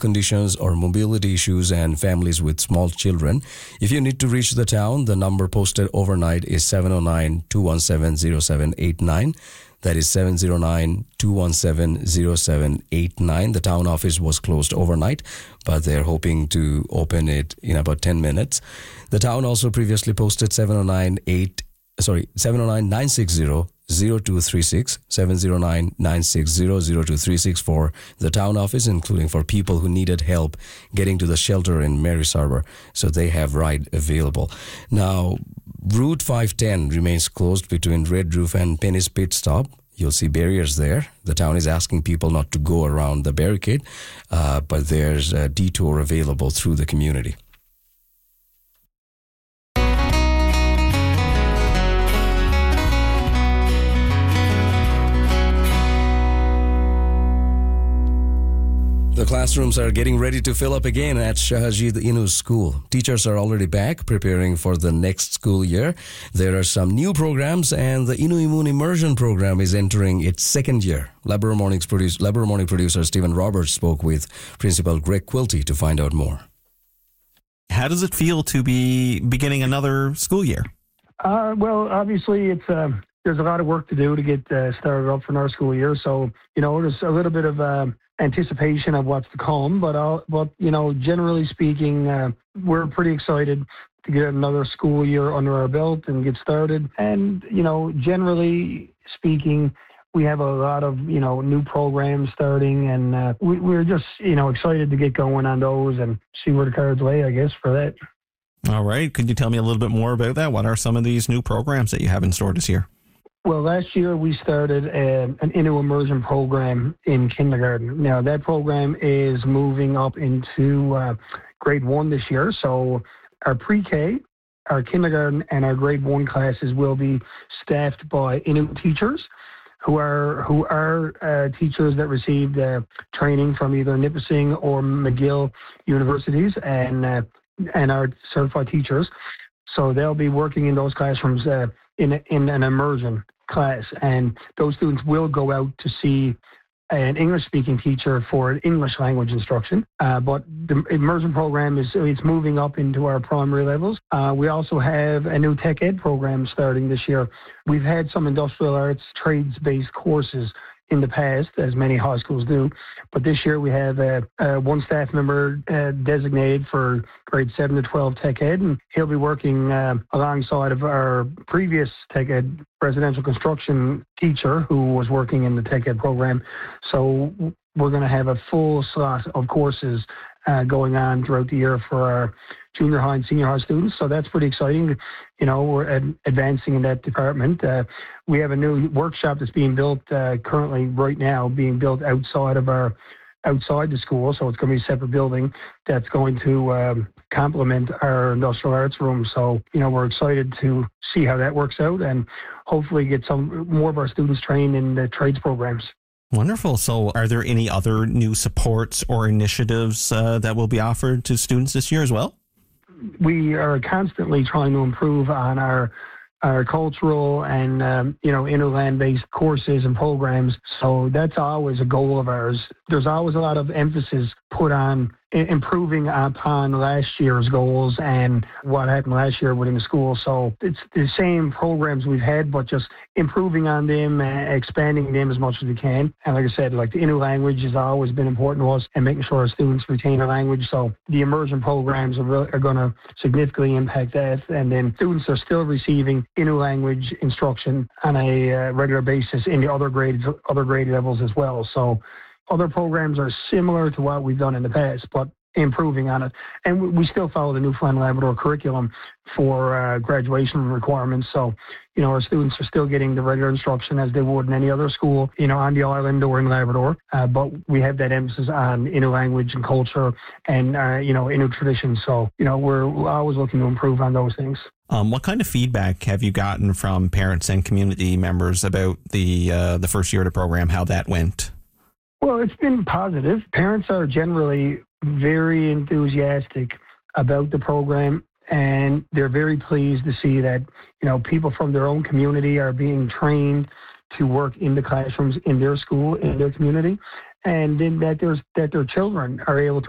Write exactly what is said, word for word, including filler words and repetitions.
conditions or mobility issues and families with small children. If you need to reach the town, the number posted overnight is seven oh nine, two one seven, oh seven eight nine. That is seven oh nine, two one seven, oh seven eight nine. The town office was closed overnight, but they're hoping to open it in about ten minutes. The town also previously posted seven oh nine, eight, sorry, seven oh nine, nine six zero, zero two three six, seven oh nine, nine six zero, zero two three six for the town office, including for people who needed help getting to the shelter in Mary's Harbour. So they have ride available. Now, Route five ten remains closed between Red Roof and Penny's Pit Stop. You'll see barriers there. The town is asking people not to go around the barricade, uh, but there's a detour available through the community. The classrooms are getting ready to fill up again at Shahajid Inu School. Teachers are already back, preparing for the next school year. There are some new programs, and the Inu Imun Immersion Program is entering its second year. Labrador Morning's produce, Labrador Morning producer Stephen Roberts spoke with Principal Greg Quilty to find out more. How does it feel to be beginning another school year? Uh, well, obviously, it's uh, there's a lot of work to do to get uh, started up for another school year. So, you know, there's a little bit of uh, anticipation of what's to come, but uh, but you know, generally speaking, uh, we're pretty excited to get another school year under our belt and get started. And you know, generally speaking, we have a lot of you know new programs starting, and uh, we, we're just you know excited to get going on those and see where the cards lay, I guess, for that. All right, could you tell me a little bit more about that? What are some of these new programs that you have in store this year? Well, last year we started a, an Inu Immersion program in kindergarten. Now, that program is moving up into uh, grade one this year. So our pre-K, our kindergarten, and our grade one classes will be staffed by Inu teachers who are who are uh, teachers that received uh, training from either Nipissing or McGill universities and uh, and are certified teachers. So they'll be working in those classrooms uh, in, a, in an immersion class, and those students will go out to see an English-speaking teacher for English language instruction. Uh, but the immersion program is it's moving up into our primary levels. Uh, we also have a new tech ed program starting this year. We've had some industrial arts trades-based courses in the past, as many high schools do. But this year we have uh, uh, one staff member uh, designated for grade seven to twelve tech ed, and he'll be working uh, alongside of our previous tech ed residential construction teacher who was working in the tech ed program. So we're going to have a full slot of courses uh, going on throughout the year for our junior high and senior high students. So that's pretty exciting. You know, we're ad- advancing in that department. Uh, we have a new workshop that's being built uh, currently right now, being built outside of our, outside the school. So it's going to be a separate building that's going to um, complement our industrial arts room. So, you know, we're excited to see how that works out and hopefully get some more of our students trained in the trades programs. Wonderful. So are there any other new supports or initiatives uh, that will be offered to students this year as well? We are constantly trying to improve on our our cultural and um, you know interland-based courses and programs. So that's always a goal of ours. There's always a lot of emphasis put on improving upon last year's goals and what happened last year within the school. So it's the same programs we've had, but just improving on them, and expanding them as much as we can. And like I said, like the Innu language has always been important to us, and making sure our students retain their language. So the immersion programs are, really, are going to significantly impact that. And then students are still receiving Innu language instruction on a uh, regular basis in the other grades, other grade levels as well. So other programs are similar to what we've done in the past, but improving on it. And we still follow the Newfoundland Labrador curriculum for uh, graduation requirements. So, you know, our students are still getting the regular instruction as they would in any other school, you know, on the island or in Labrador. Uh, but we have that emphasis on Innu language and culture and, uh, you know, Innu traditions. So, you know, we're always looking to improve on those things. Um, what kind of feedback have you gotten from parents and community members about the uh, the first year of the program, how that went? Well, it's been positive. Parents are generally very enthusiastic about the program, and they're very pleased to see that, you know, people from their own community are being trained to work in the classrooms in their school, in their community, and then that there's that their children are able to